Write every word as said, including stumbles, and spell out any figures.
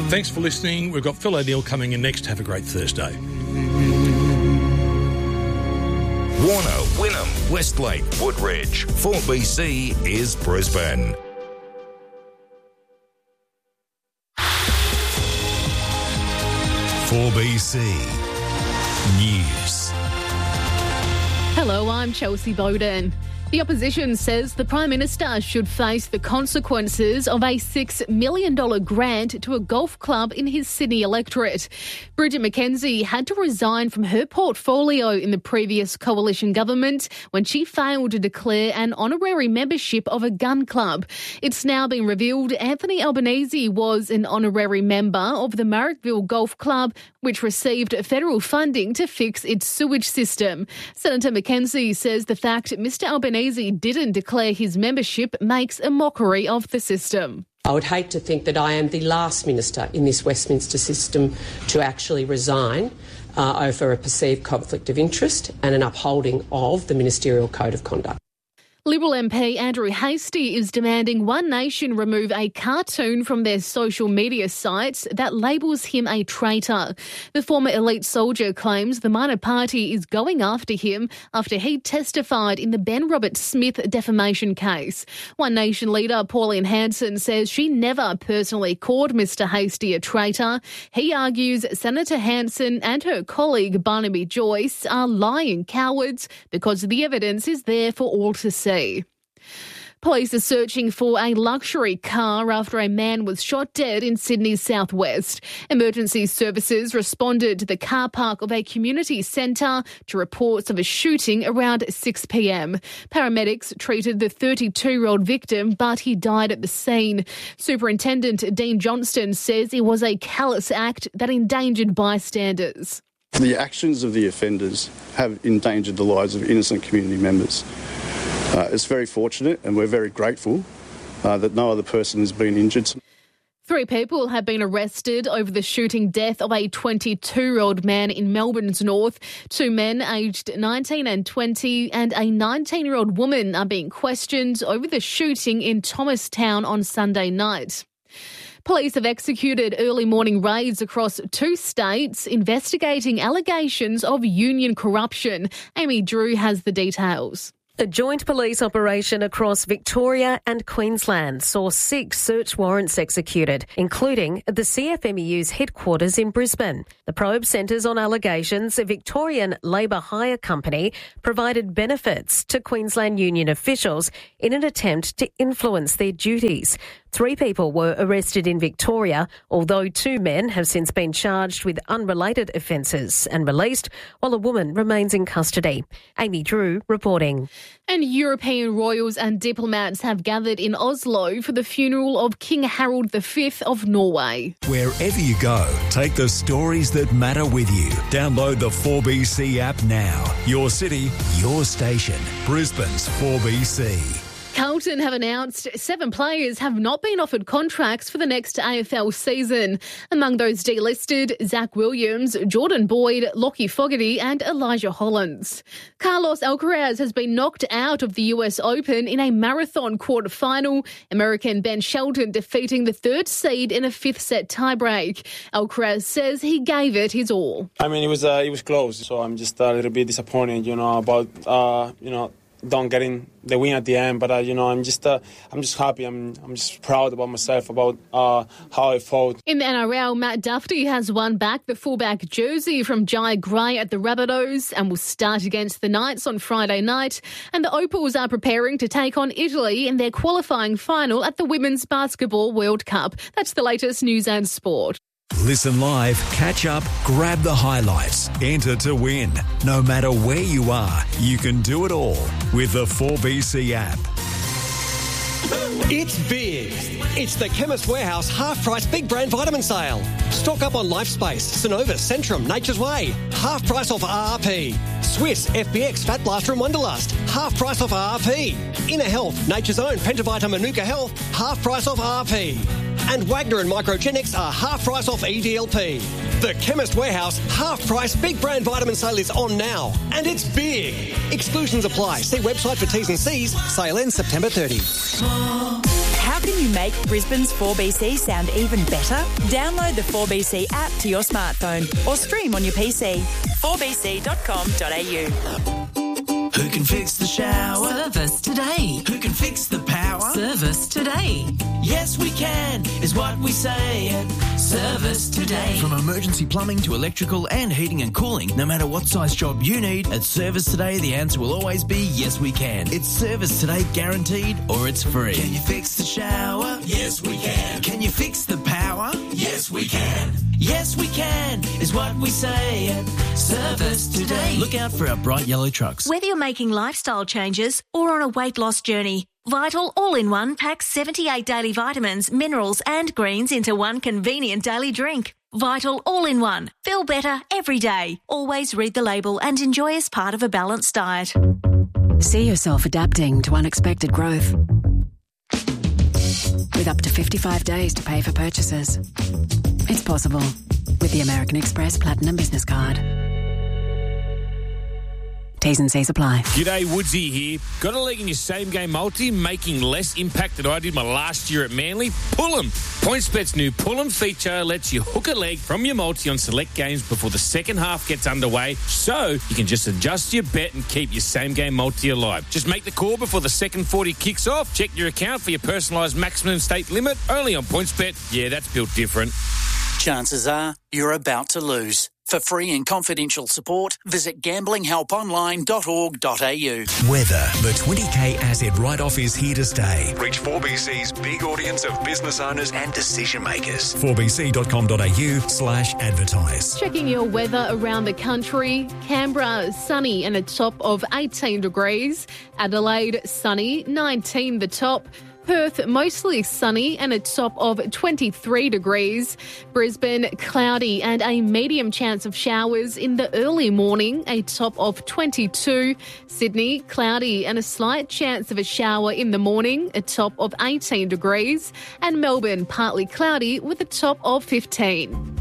Thanks for listening. We've got Phil O'Neill coming in next. Have a great Thursday. Warner, Wynnum, Westlake, Woodridge. four B C is Brisbane. four B C News. Hello, I'm Chelsea Bowden. The opposition says the Prime Minister should face the consequences of a six million dollars grant to a golf club in his Sydney electorate. Bridget McKenzie had to resign from her portfolio in the previous coalition government when she failed to declare an honorary membership of a gun club. It's now been revealed Anthony Albanese was an honorary member of the Marrickville Golf Club, which received federal funding to fix its sewage system. Senator McKenzie says the fact Mr Albanese didn't declare his membership makes a mockery of the system. I would hate to think that I am the last minister in this Westminster system to actually resign uh, over a perceived conflict of interest and an upholding of the Ministerial Code of Conduct. Liberal M P Andrew Hastie is demanding One Nation remove a cartoon from their social media sites that labels him a traitor. The former elite soldier claims the minor party is going after him after he testified in the Ben Roberts-Smith defamation case. One Nation leader Pauline Hanson says she never personally called Mr Hastie a traitor. He argues Senator Hanson and her colleague Barnaby Joyce are lying cowards because the evidence is there for all to see. Police are searching for a luxury car after a man was shot dead in Sydney's southwest. Emergency services responded to the car park of a community centre to reports of a shooting around six p m. Paramedics treated the thirty-two-year-old victim, but he died at the scene. Superintendent Dean Johnston says it was a callous act that endangered bystanders. The actions of the offenders have endangered the lives of innocent community members. Uh, it's very fortunate and we're very grateful uh, that no other person has been injured. Three people have been arrested over the shooting death of a twenty-two-year-old man in Melbourne's north. Two men aged nineteen and twenty and a nineteen-year-old woman are being questioned over the shooting in Thomastown on Sunday night. Police have executed early morning raids across two states investigating allegations of union corruption. Amy Drew has the details. A joint police operation across Victoria and Queensland saw six search warrants executed, including at the C F M E U's headquarters in Brisbane. The probe centres on allegations a Victorian labour hire company provided benefits to Queensland union officials in an attempt to influence their duties. Three people were arrested in Victoria, although two men have since been charged with unrelated offences and released, while a woman remains in custody. Amy Drew reporting. And European royals and diplomats have gathered in Oslo for the funeral of King Harald the Fifth of Norway. Wherever you go, take the stories that matter with you. Download the four B C app now. Your city, your station. Brisbane's four B C. Carlton have announced seven players have not been offered contracts for the next A F L season. Among those delisted, Zach Williams, Jordan Boyd, Lockie Fogarty and Elijah Hollins. Carlos Alcaraz has been knocked out of the U S Open in a marathon quarter-final. American Ben Shelton defeating the third seed in a fifth-set tiebreak. Alcaraz says he gave it his all. I mean, it was uh, it was close, so I'm just a little bit disappointed, you know, about, uh, you know, don't getting the win at the end, but uh, you know, I'm just, uh, I'm just happy. I'm, I'm just proud about myself about uh, how I fought. In the N R L, Matt Duffy has won back the fullback jersey from Jai Gray at the Rabbitohs and will start against the Knights on Friday night. And the Opals are preparing to take on Italy in their qualifying final at the Women's Basketball World Cup. That's the latest news and sport. Listen live, catch up, grab the highlights, enter to win. No matter where you are, you can do it all with the four B C app. It's big. It's the Chemist Warehouse half-price big brand vitamin sale. Stock up on LifeSpace, Synovus, Centrum, Nature's Way. Half price off R R P. Swiss, F B X, Fat Blaster and Wonderlust. Half price off R R P. Inner Health, Nature's Own, Pentavita Manuka Health. Half price off R R P. And Wagner and Microgenics are half price off E D L P. The Chemist Warehouse half-price big brand vitamin sale is on now. And it's big. Exclusions apply. See website for T's and C's. Sale ends September thirtieth. How can you make Brisbane's four B C sound even better? Download the four B C app to your smartphone or stream on your P C. four b c dot com dot a u. Who can fix the shower? Service Today. Who can fix the power? Service Today. Yes, we can, is what we say at Service Today. From emergency plumbing to electrical and heating and cooling, no matter what size job you need, at Service Today, the answer will always be yes, we can. It's Service Today guaranteed or it's free. Can you fix the shower? Yes, we can. Can you fix the power? Yes, we can. Yes, we can, is what we say at Service Today. Look out for our bright yellow trucks. Whether you're making lifestyle changes or on a weight loss journey, Vital All-in-One packs seventy-eight daily vitamins, minerals and greens into one convenient daily drink. Vital All-in-One. Feel better every day. Always read the label and enjoy as part of a balanced diet. See yourself adapting to unexpected growth. With up to fifty-five days to pay for purchases. It's possible with the American Express Platinum Business Card. T's and C's apply. G'day, Woodsy here. Got a leg in your same-game multi, making less impact than I did my last year at Manly? Pull 'em. PointsBet's new Pull 'em feature lets you hook a leg from your multi on select games before the second half gets underway, so you can just adjust your bet and keep your same-game multi alive. Just make the call before the second forty kicks off. Check your account for your personalised maximum stake limit. Only on PointsBet. Yeah, that's built different. Chances are you're about to lose. For free and confidential support, visit gambling help online dot org dot a u. Weather. The twenty K asset write-off is here to stay. Reach four B C's big audience of business owners and decision makers. four b c dot com dot a u slash advertise. Checking your weather around the country. Canberra, sunny and a top of eighteen degrees. Adelaide, sunny, nineteen the top. Perth, mostly sunny and a top of twenty-three degrees. Brisbane, cloudy and a medium chance of showers in the early morning, a top of twenty-two. Sydney, cloudy and a slight chance of a shower in the morning, a top of eighteen degrees. And Melbourne, partly cloudy with a top of fifteen.